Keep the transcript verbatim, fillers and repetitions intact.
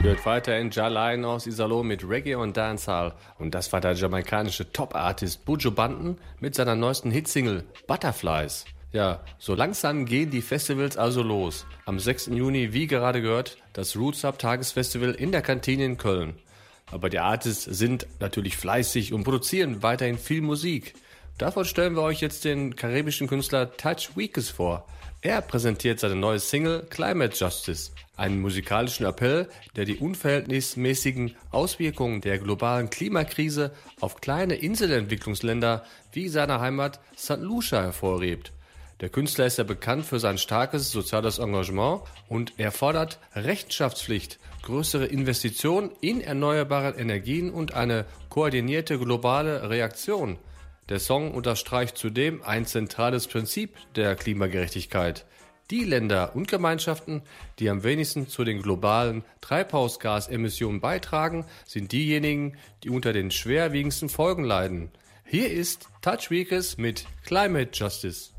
Hört weiterhin Jalain aus Iserlohn mit Reggae und Dancehall. Und das war der jamaikanische Top-Artist Buju Banton mit seiner neuesten Hitsingle Butterflies. Ja, so langsam gehen die Festivals also los. Am sechsten Juni, wie gerade gehört, das Roots Up Tagesfestival in der Kantine in Köln. Aber die Artists sind natürlich fleißig und produzieren weiterhin viel Musik. Davon stellen wir euch jetzt den karibischen Künstler Touch Weekes vor. Er präsentiert seine neue Single Climate Justice, einen musikalischen Appell, der die unverhältnismäßigen Auswirkungen der globalen Klimakrise auf kleine Inselentwicklungsländer wie seine Heimat Sankt Lucia hervorhebt. Der Künstler ist ja bekannt für sein starkes soziales Engagement und er fordert Rechenschaftspflicht, größere Investitionen in erneuerbare Energien und eine koordinierte globale Reaktion. Der Song unterstreicht zudem ein zentrales Prinzip der Klimagerechtigkeit. Die Länder und Gemeinschaften, die am wenigsten zu den globalen Treibhausgasemissionen beitragen, sind diejenigen, die unter den schwerwiegendsten Folgen leiden. Hier ist Touch Weekes mit Climate Justice.